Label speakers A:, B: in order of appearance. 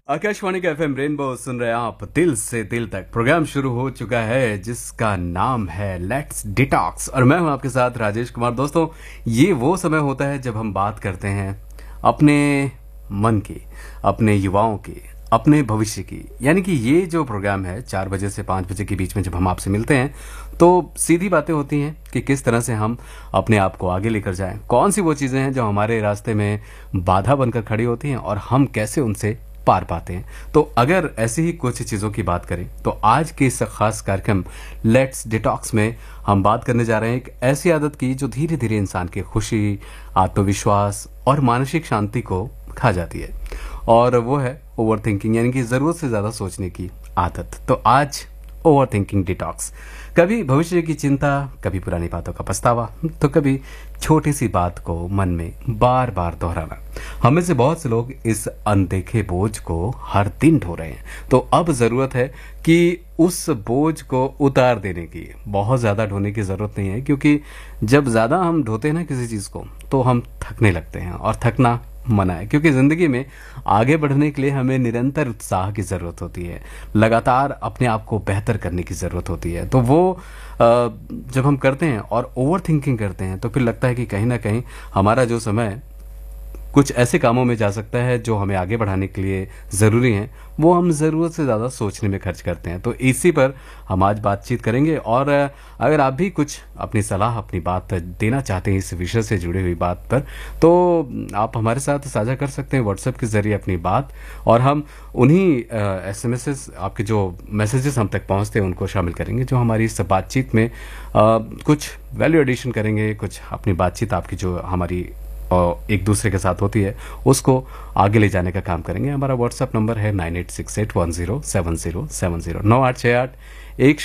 A: आकाशवाणी का FM rainbow सुन रहे हैं आप। दिल से दिल तक प्रोग्राम शुरू हो चुका है जिसका नाम है लेट्स डिटॉक्स और मैं हूं आपके साथ राजेश कुमार। दोस्तों, ये वो समय होता है जब हम बात करते हैं अपने मन की, अपने युवाओं की, अपने भविष्य की। यानी कि ये जो प्रोग्राम है 4 बजे से 5 बजे के बीच में जब हम आपसे मिलते हैं तो सीधी बातें होती हैं कि किस तरह से हम अपने आप को आगे लेकर जाएं, कौन सी वो चीज़ें हैं जो हमारे रास्ते में बाधा बनकर खड़ी होती हैं और हम कैसे उनसे पार पाते हैं। तो अगर ऐसी ही कुछ चीज़ों की बात करें तो आज के इस खास कार्यक्रम लेट्स डिटॉक्स में हम बात करने जा रहे हैं एक ऐसी आदत की जो धीरे धीरे इंसान की खुशी, आत्मविश्वास और मानसिक शांति को खा जाती है, और वो है ओवर थिंकिंग, यानी कि ज़रूरत से ज़्यादा सोचने की आदत। तो आज ओवर थिंकिंग डिटॉक्स। कभी भविष्य की चिंता, कभी पुरानी बातों का पछतावा, तो कभी छोटी सी बात को मन में बार बार दोहराना। हमें से बहुत से लोग इस अनदेखे बोझ को हर दिन ढो रहे हैं। तो अब जरूरत है कि उस बोझ को उतार देने की। बहुत ज्यादा ढोने की जरूरत नहीं है, क्योंकि जब ज्यादा हम ढोते हैं ना किसी चीज को तो हम थकने लगते हैं, और थकना मना है। क्योंकि जिंदगी में आगे बढ़ने के लिए हमें निरंतर उत्साह की जरूरत होती है, लगातार अपने आप को बेहतर करने की जरूरत होती है। तो वो जब हम करते हैं और ओवर थिंकिंग करते हैं तो फिर लगता है कि कहीं ना कहीं हमारा जो समय कुछ ऐसे कामों में जा सकता है जो हमें आगे बढ़ाने के लिए ज़रूरी हैं, वो हम ज़रूरत से ज़्यादा सोचने में खर्च करते हैं। तो इसी पर हम आज बातचीत करेंगे, और अगर आप भी कुछ अपनी सलाह, अपनी बात देना चाहते हैं इस विषय से जुड़ी हुई बात पर, तो आप हमारे साथ साझा कर सकते हैं व्हाट्सएप के ज़रिए अपनी बात, और हम उन्हीं एसएमएस, आपके जो मैसेजेस हम तक पहुंचते हैं उनको शामिल करेंगे, जो हमारी इस बातचीत में कुछ वैल्यू एडिशन करेंगे, कुछ अपनी बातचीत आपकी जो हमारी और एक दूसरे के साथ होती है उसको आगे ले जाने का काम करेंगे। हमारा व्हाट्सएप नंबर है 9868107070 9868